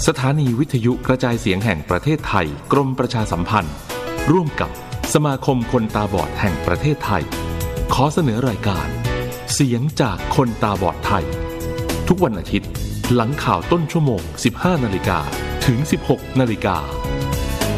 สถานีวิทยุกระจายเสียงแห่งประเทศไทยกรมประชาสัมพันธ์ร่วมกับสมาคมคนตาบอดแห่งประเทศไทยขอเสนอรายการเสียงจากคนตาบอดไทยทุกวันอาทิตย์หลังข่าวต้นชั่วโมง 15 นาฬิกาถึง 16 นาฬิกา